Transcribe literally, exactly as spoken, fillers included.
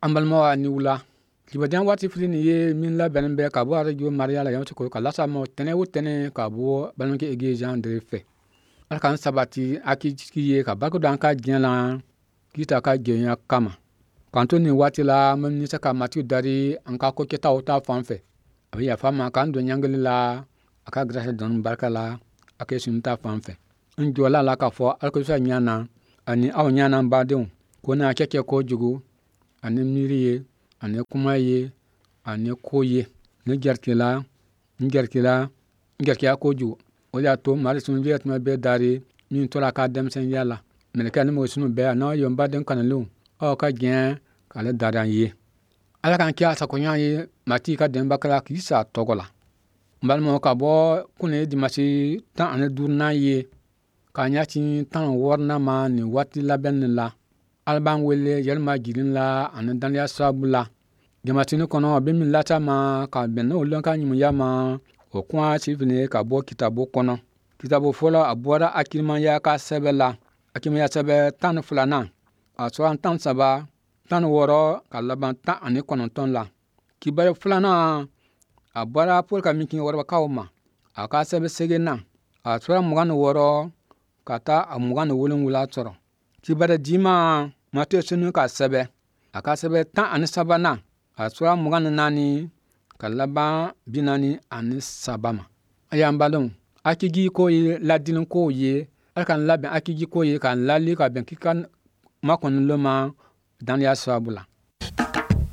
ambal mo ni wula kiba dan wati fili ni ye min la ben be ka bo ara jo maria la yamto ko kala sa mo tene wo tene ka bo balon ke ege jan de fe al kan sabati aki ki ye ka ba ko dan ka jela kita ka genya kama kanto ni wati la mun ni saka mati dari an ka ko ke ta ta fanfe abi ya fama kan do nyangali la aka grasa don barka la ake sun ta fanfe njo la la ka fo al ko sa nyana ani aw nyana ba de ko na keke ko jugu ani miriye ani kuma ye ani koye ne gertila ngertila ngertila ko ju o ya to mari sun viet ma be dari min to la ka dem sen yala men ka ni mo sunu be na yo mba den kan lu o ka gen ka le daran ye ala kan kya sa ko nya ye mati ka dem bakala ki sa togola mbal mo ka bo kune di masi tan ani durna ye ka nya tin tan worna ma ni wati la ben la alban wele yelma gilin la ani dan ya sabula jamatini kono be min lata ma ka ben no lon kan ya ma o kwa chivne ka bo kitabo kono kitabo fola abora akilman ya ka sebela akilman ya sebe tan fulana a so an tan saba tan woro ka laban tan ani kono ton la kibare fulana abora pol ka min kin woro ka o ma a ka sebe segena a so mugan woro kata amugan wolon wula toro kibare dima mate sunu ka sebe aka sebe tan ani sabana a sura mugan nani kalaba binani ani sabama ayambalon akigi ko ye ladin ko ye alkan laben akigi ko ye kan lali ka ben kikan makon loma dan ya sabula